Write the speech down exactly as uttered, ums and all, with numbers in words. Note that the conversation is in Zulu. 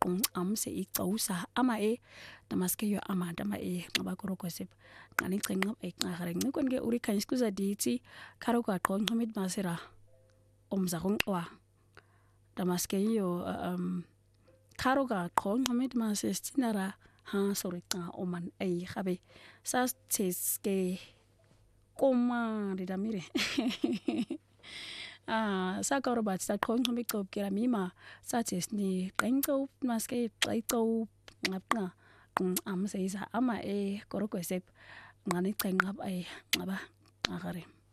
qung amse icawusa ama e damaske yo ama dama e ngaba korokosep ngani cenga e ngare ngikon ke uri kan skuza diti karo ka qong xamit masira umza qwa damaske yo um karo ka qong xamit masestinara ha sorry qa oman e gabe sa tseske koma didamire ah sa ka robat sa qong xamit qob kera mima sa tsesni qengqo maske qaiqo ngapna am seisa ama e korokosep ngani cenga e ngaba ngare